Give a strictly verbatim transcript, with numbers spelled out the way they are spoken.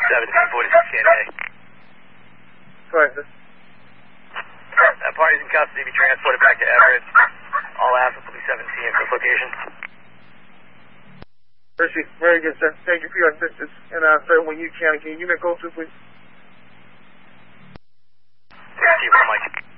seventeen forty-six K N A. Go ahead, sir. That party's in custody, be transported back to Everett. All assets will be seventeen for this location. Appreciate it. Very good, sir. Thank you for your assistance. And, uh, sir, when you can, can you make go to, please? Receiver, Mike.